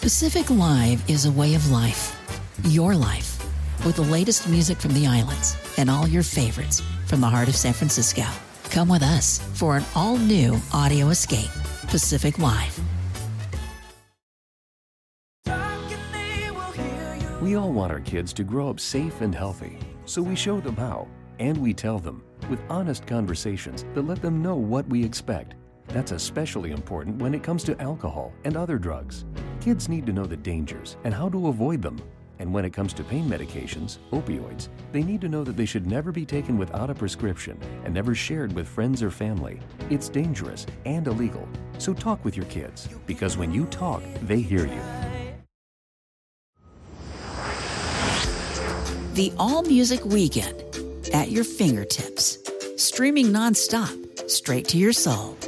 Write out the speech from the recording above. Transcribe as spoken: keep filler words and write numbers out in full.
Pacific Live is a way of life. Your life. With the latest music from the islands and all your favorites from the heart of San Francisco. Come with us for an all-new audio escape. Pacific Live. We all want our kids to grow up safe and healthy, so we show them how, and we tell them with honest conversations that let them know what we expect. That's especially important when it comes to alcohol and other drugs. Kids need to know the dangers and how to avoid them. And when it comes to pain medications, opioids, they need to know that they should never be taken without a prescription and never shared with friends or family. It's dangerous and illegal. So talk with your kids, because when you talk, they hear you. The All Music Weekend at your fingertips. Streaming nonstop, straight to your soul.